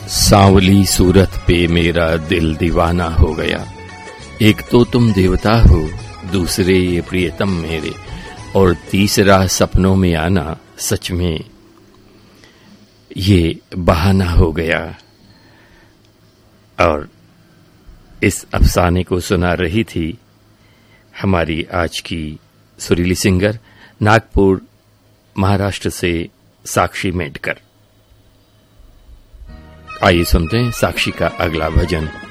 सांवली सूरत पे मेरा दिल दीवाना हो गया। एक तो तुम देवता हो, दूसरे ये प्रियतम मेरे, और तीसरा सपनों में आना सच में ये बहाना हो गया। और इस अफसाने को सुना रही थी हमारी आज की सुरीली सिंगर नागपुर महाराष्ट्र से साक्षी मेडकर। आइए सुनते हैं साक्षी का अगला भजन।